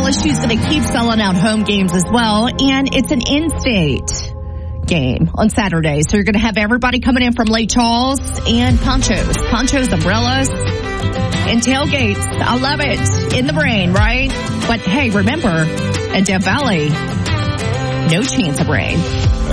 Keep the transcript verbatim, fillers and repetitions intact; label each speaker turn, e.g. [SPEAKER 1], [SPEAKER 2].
[SPEAKER 1] L S U's going to keep selling out home games as well, and it's an in-state game on Saturday. So you're going to have everybody coming in from Lake Charles and ponchos, ponchos, umbrellas, and tailgates. I love it. In the rain, right? But hey, remember, in Death Valley, no chance of rain.